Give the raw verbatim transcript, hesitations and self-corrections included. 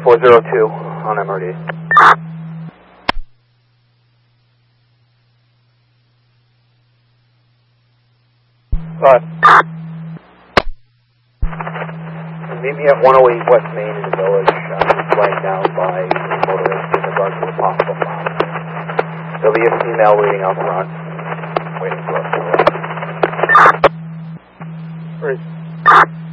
four zero two on M R D. But meet me at one oh eight West Main in the village. I'm just laying down by the motorist in regards to a possible bomb. There'll be a female waiting out front.